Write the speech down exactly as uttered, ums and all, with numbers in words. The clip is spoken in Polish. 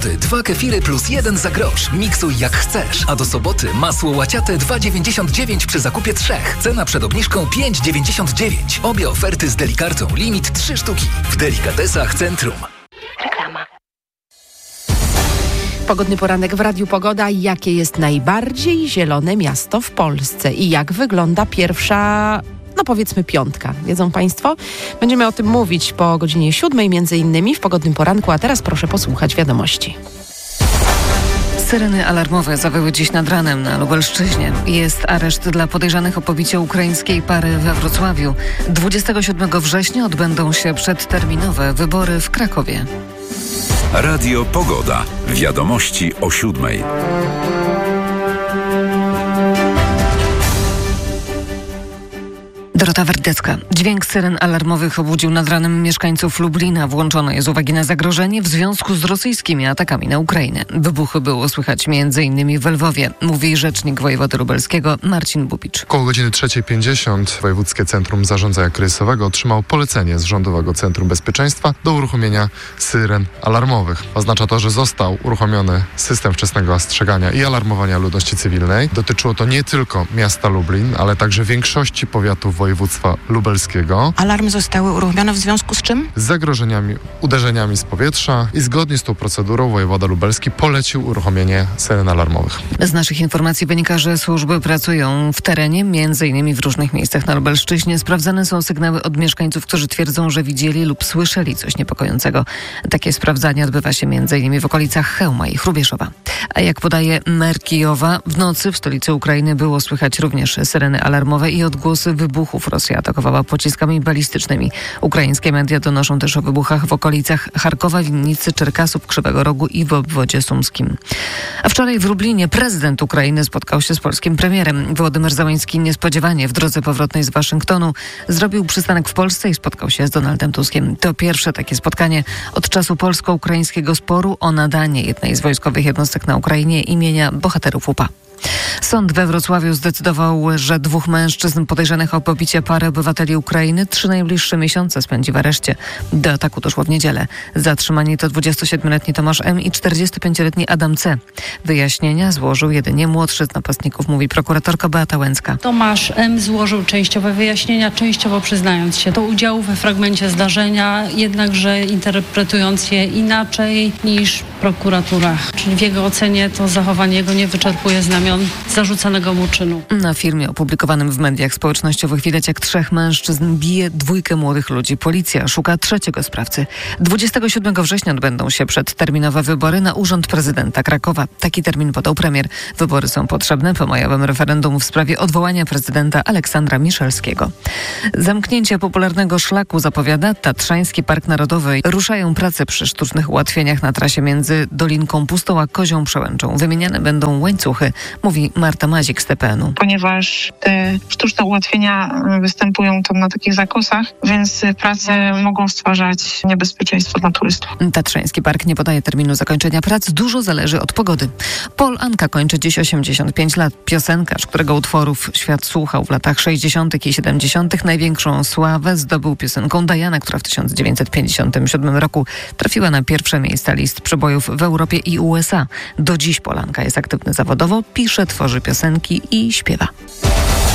Dwa kefiry plus jeden za grosz. Miksuj jak chcesz. A do soboty masło łaciate dwa dziewięćdziesiąt dziewięć przy zakupie trzech. Cena przed obniżką pięć dziewięćdziesiąt dziewięć. Obie oferty z Delikartą. Limit trzy sztuki. W Delikatesach Centrum. Reklama. Pogodny poranek w Radiu Pogoda. Jakie jest najbardziej zielone miasto w Polsce i jak wygląda pierwsza, no powiedzmy piątka? Wiedzą Państwo? Będziemy o tym mówić po godzinie siódmej między innymi w Pogodnym Poranku, a teraz proszę posłuchać wiadomości. Syreny alarmowe zawyły dziś nad ranem na Lubelszczyźnie. Jest areszt dla podejrzanych o pobicie ukraińskiej pary we Wrocławiu. dwudziestego siódmego września odbędą się przedterminowe wybory w Krakowie. Radio Pogoda. Wiadomości o siódmej. Dorota Wardecka. Dźwięk syren alarmowych obudził nad ranem mieszkańców Lublina. Włączono je z uwagi na zagrożenie w związku z rosyjskimi atakami na Ukrainę. Wybuchy było słychać między innymi w Lwowie, mówi rzecznik wojewody lubelskiego Marcin Bubicz. Koło godziny trzeciej pięćdziesiąt Wojewódzkie Centrum Zarządzania Kryzysowego otrzymało polecenie z Rządowego Centrum Bezpieczeństwa do uruchomienia syren alarmowych. Oznacza to, że został uruchomiony system wczesnego ostrzegania i alarmowania ludności cywilnej. Dotyczyło to nie tylko miasta Lublin, ale także większości powiatów województwa lubelskiego. Alarmy zostały uruchomione w związku z czym? Z zagrożeniami, uderzeniami z powietrza i zgodnie z tą procedurą wojewoda lubelski polecił uruchomienie syren alarmowych. Z naszych informacji wynika, że służby pracują w terenie, między innymi w różnych miejscach na Lubelszczyźnie. Sprawdzane są sygnały od mieszkańców, którzy twierdzą, że widzieli lub słyszeli coś niepokojącego. Takie sprawdzanie odbywa się między innymi w okolicach Chełma i Hrubieszowa. A jak podaje mer Kijowa, w nocy w stolicy Ukrainy było słychać również syreny alarmowe i odgłosy wybuchów. Rosja atakowała pociskami balistycznymi. Ukraińskie media donoszą też o wybuchach w okolicach Charkowa, Winnicy, Czerkasów, Krzywego Rogu i w obwodzie sumskim. A wczoraj w Lublinie prezydent Ukrainy spotkał się z polskim premierem. Wołodymyr Zełenski niespodziewanie w drodze powrotnej z Waszyngtonu zrobił przystanek w Polsce i spotkał się z Donaldem Tuskiem. To pierwsze takie spotkanie od czasu polsko-ukraińskiego sporu o nadanie jednej z wojskowych jednostek na Ukrainie imienia bohaterów U P A. Sąd we Wrocławiu zdecydował, że dwóch mężczyzn podejrzanych o pobicie pary obywateli Ukrainy trzy najbliższe miesiące spędzi w areszcie. Do ataku doszło w niedzielę. Zatrzymani to dwudziestosiedmioletni Tomasz M. i czterdziestopięcioletni Adam C. Wyjaśnienia złożył jedynie młodszy z napastników, mówi prokuratorka Beata Łęcka. Tomasz M. złożył częściowe wyjaśnienia, częściowo przyznając się do udziału we fragmencie zdarzenia, jednakże interpretując je inaczej niż prokuratura. Czyli w jego ocenie to zachowanie jego nie wyczerpuje znamion zarzucanego mu czynu. Na filmie opublikowanym w mediach społecznościowych widać, jak trzech mężczyzn bije dwójkę młodych ludzi. Policja szuka trzeciego sprawcy. dwudziestego siódmego września odbędą się przedterminowe wybory na urząd prezydenta Krakowa. Taki termin podał premier. Wybory są potrzebne po majowym referendum w sprawie odwołania prezydenta Aleksandra Miszalskiego. Zamknięcie popularnego szlaku zapowiada Tatrzański Park Narodowy. Ruszają prace przy sztucznych ułatwieniach na trasie między Dolinką Pustą a Kozią Przełęczą. Wymieniane będą łańcuchy, mówi Marta Mazik z T P N u. Ponieważ te sztuczne ułatwienia występują tam na takich zakosach, więc prace mogą stwarzać niebezpieczeństwo dla turystów. Tatrzański Park nie podaje terminu zakończenia prac. Dużo zależy od pogody. Paul Anka kończy dziś osiemdziesiąt pięć lat. Piosenkarz, którego utworów świat słuchał w latach sześćdziesiątych i siedemdziesiątych. Największą sławę zdobył piosenką Diana, która w tysiąc dziewięćset pięćdziesiątym siódmym roku trafiła na pierwsze miejsca list przebojów w Europie i U S A. Do dziś Paul Anka jest aktywny zawodowo, pisze, tworzy piosenki i śpiewa.